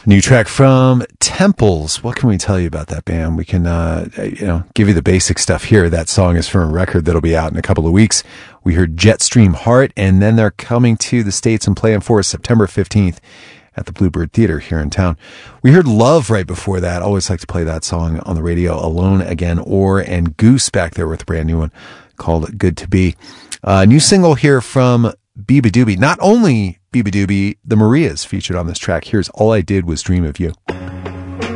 New track from Temples. What can we tell you about that band? We can, give you the basic stuff here. That song is from a record that'll be out in a couple of weeks. We heard Jetstream Heart, and then they're coming to the States and playing for us September 15th at the Bluebird Theater here in town. We heard Love right before that. Always like to play that song on the radio. Alone Again, and Goose back there with a brand new one called Good to Be. New single here from Beabadoobee. Not only Beabadoobee, the Marias featured on this track. Here's All I Did Was Dream of You.